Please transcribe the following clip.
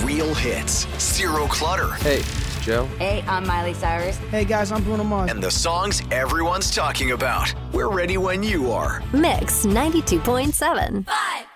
Real hits, zero clutter. Hey, it's Joe. Hey, I'm Miley Cyrus. Hey guys, I'm Bruno Mars. And the songs everyone's talking about. We're ready when you are. Mix 92.7. 5,